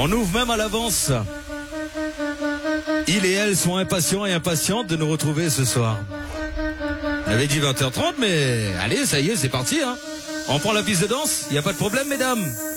On ouvre même à l'avance. Ils et elles sont impatients et impatientes de nous retrouver ce soir. On avait dit 20h30, mais allez, ça y est, c'est parti. On prend la piste de danse, il n'y a pas de problème, mesdames.